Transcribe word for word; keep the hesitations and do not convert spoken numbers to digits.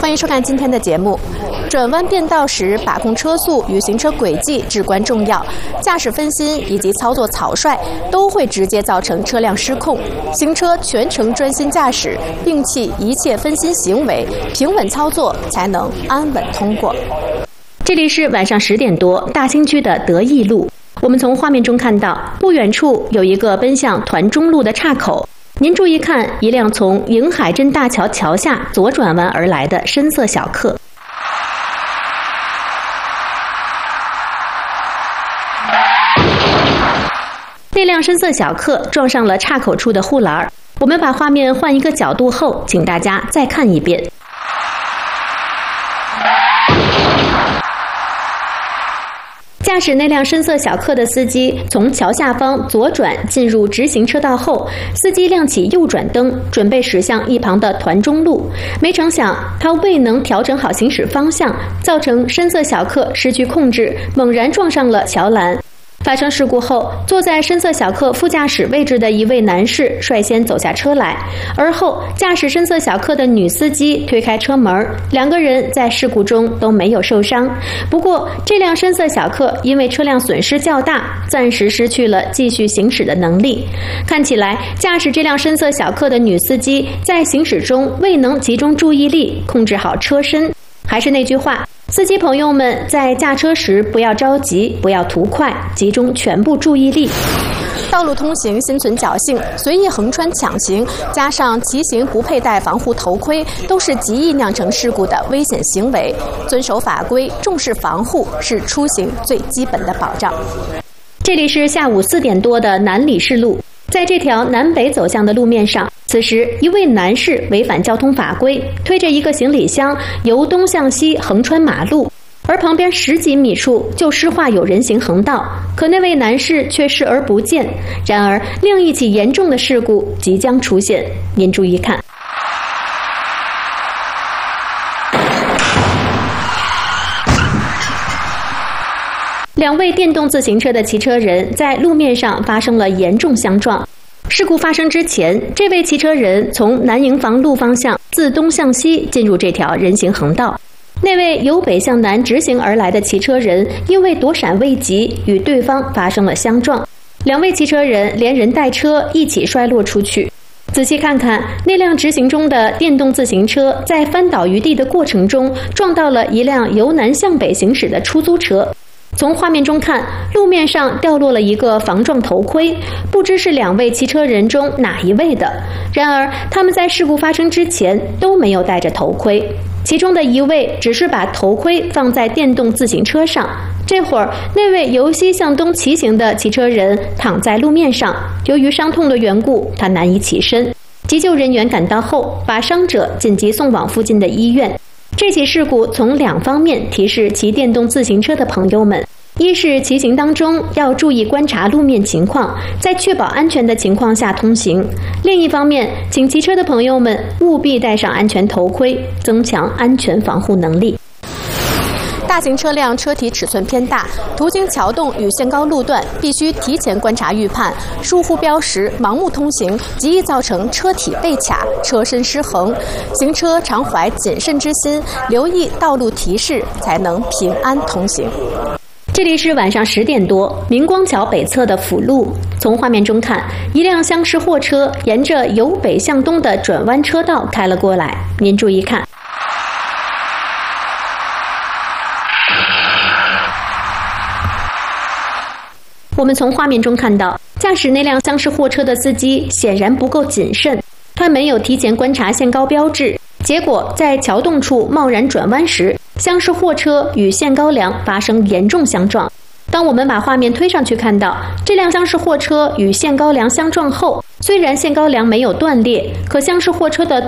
欢迎收看今天的节目。转弯变道时，把控车速与行车轨迹至关重要，驾驶分心以及操作草率都会直接造成车辆失控。行车全程专心驾驶，摒弃一切分心行为，平稳操作才能安稳通过。这里是晚上十点多，大兴区的德义路。我们从画面中看到，不远处有一个奔向团中路的岔口。您注意看，一辆从迎海镇大桥桥下左转弯而来的深色小客。那辆深色小客撞上了岔口处的护栏。我们把画面换一个角度后，请大家再看一遍。驾驶那辆深色小客的司机从桥下方左转进入直行车道后，司机亮起右转灯，准备驶向一旁的团中路。没成想，他未能调整好行驶方向，造成深色小客失去控制，猛然撞上了桥栏。发生事故后，坐在深色小客副驾驶位置的一位男士率先走下车来，而后驾驶深色小客的女司机推开车门，两个人在事故中都没有受伤。不过，这辆深色小客因为车辆损失较大，暂时失去了继续行驶的能力。看起来，驾驶这辆深色小客的女司机在行驶中未能集中注意力，控制好车身。还是那句话，司机朋友们在驾车时不要着急，不要图快，集中全部注意力。道路通行心存侥幸，随意横穿抢行，加上骑行不佩戴防护头盔，都是极易酿成事故的危险行为。遵守法规，重视防护，是出行最基本的保障。这里是下午四点多的南礼士路。在这条南北走向的路面上，此时一位男士违反交通法规，推着一个行李箱由东向西横穿马路，而旁边十几米处就施划有人行横道，可那位男士却视而不见。然而，另一起严重的事故即将出现，您注意看。两位电动自行车的骑车人在路面上发生了严重相撞。事故发生之前，这位骑车人从南营房路方向自东向西进入这条人行横道。那位由北向南直行而来的骑车人因为躲闪未及，与对方发生了相撞。两位骑车人连人带车一起摔落出去。仔细看看，那辆直行中的电动自行车在翻倒于地的过程中撞到了一辆由南向北行驶的出租车。从画面中看，路面上掉落了一个防撞头盔，不知是两位骑车人中哪一位的。然而，他们在事故发生之前都没有戴着头盔，其中的一位只是把头盔放在电动自行车上。这会儿，那位由西向东骑行的骑车人躺在路面上，由于伤痛的缘故，他难以起身。急救人员赶到后，把伤者紧急送往附近的医院。这起事故从两方面提示骑电动自行车的朋友们：一是骑行当中要注意观察路面情况，在确保安全的情况下通行；另一方面，请骑车的朋友们务必戴上安全头盔，增强安全防护能力。大型车辆车体尺寸偏大，途经桥洞与限高路段，必须提前观察预判，疏忽标识、盲目通行，极易造成车体被卡、车身失衡。行车常怀谨慎之心，留意道路提示，才能平安通行。这里是晚上十点多，明光桥北侧的辅路。从画面中看，一辆厢式货车沿着由北向东的转弯车道开了过来。您注意看。我们从画面中看到，驾驶那辆厢式货车的司机显然不够谨慎，他没有提前观察限高标志，结果在桥洞处贸然转弯时，厢式货车与限高梁发生严重相撞。当我们把画面推上去看到，这辆厢式货车与限高梁相撞后，虽然限高梁没有断裂，可厢式货车的